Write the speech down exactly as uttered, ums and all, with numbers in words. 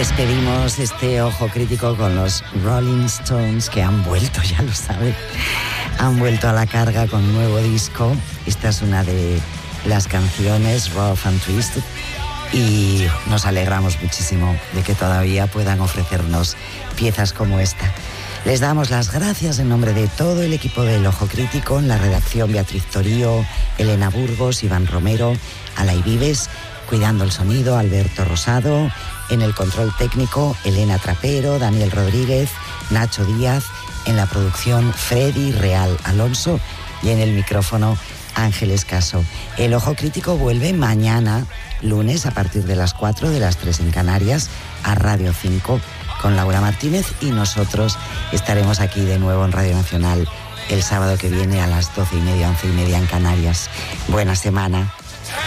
Despedimos este ojo crítico con los Rolling Stones, que han vuelto, ya lo saben. Han vuelto a la carga con un nuevo disco. Esta es una de las canciones, Rough and Twisted, y nos alegramos muchísimo de que todavía puedan ofrecernos piezas como esta. Les damos las gracias en nombre de todo el equipo del Ojo Crítico, en la redacción Beatriz Torío, Elena Burgos, Iván Romero, Alay Vives, cuidando el sonido, Alberto Rosado, en el control técnico, Elena Trapero, Daniel Rodríguez, Nacho Díaz, en la producción, Freddy Real Alonso, y en el micrófono, Ángeles Caso. El Ojo Crítico vuelve mañana, lunes, a partir de las cuatro, de las tres en Canarias, a Radio cinco, con Laura Martínez, y nosotros estaremos aquí de nuevo en Radio Nacional el sábado que viene a las doce y media, once y media en Canarias. Buena semana.